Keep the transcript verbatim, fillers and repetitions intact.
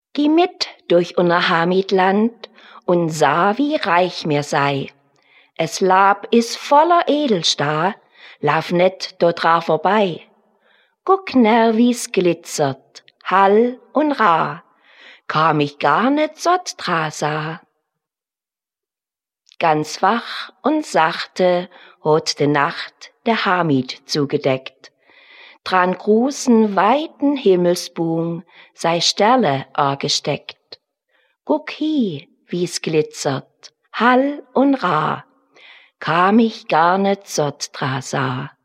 Geh mit durch unser Heimatland und sah, wie reich mir sei. Es Lab is voller Edelstahl, lauf net dort dra vorbei. Guck ner, wie's glitzert, hall und rar, kam ich gar net sott dra sah. Ganz wach und sachte hot de Nacht der Hamid zugedeckt. Dran großen, weiten Himmelsbogen sei Sterne angesteckt. Guck hi, wie's glitzert, hall und rar, kam ich gar net sott dra sah.